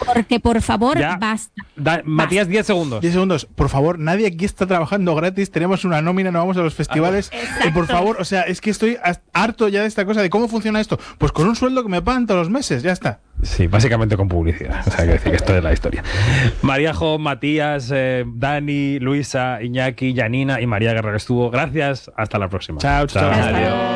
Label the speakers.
Speaker 1: Porque, por favor,
Speaker 2: Ya.
Speaker 1: basta.
Speaker 2: Matías, 10 segundos.
Speaker 3: 10 segundos. Por favor, nadie aquí está trabajando gratis. Tenemos una nómina, no vamos a los festivales. Por favor, o sea, es que estoy harto ya de esta cosa de cómo funciona esto. Pues con un sueldo que me pagan todos los meses, ya está.
Speaker 2: Sí, básicamente con publicidad. O sea, que decir que esto es la historia. Maríajo, Matías, Dani, Luisa, Iñaki, Janina y María Guerra que estuvo. Gracias. Hasta la próxima.
Speaker 3: Chao, chao.
Speaker 1: Hasta luego.